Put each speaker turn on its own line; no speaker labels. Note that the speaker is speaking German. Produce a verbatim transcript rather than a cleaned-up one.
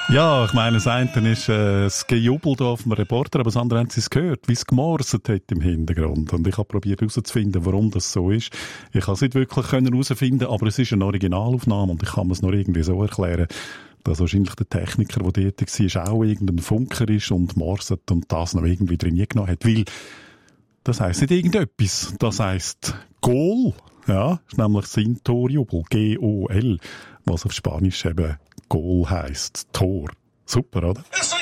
Ja, ich meine, das eine ist äh, das Gejubel da vom Reporter, aber das andere haben sie es gehört, wie es gemorset hat im Hintergrund. Und ich habe probiert herauszufinden, warum das so ist. Ich habe es nicht wirklich herausfinden, aber es ist eine Originalaufnahme und ich kann mir es noch irgendwie so erklären, dass wahrscheinlich der Techniker, der dort war, auch irgendein Funker ist und morset und das noch irgendwie drin genommen hat. Weil das heisst nicht irgendetwas, das heisst Goal. Ja, ist nämlich Sin-Tor-Jubel, G O L, was auf Spanisch eben Goal heisst, Tor. Super, oder?
Eso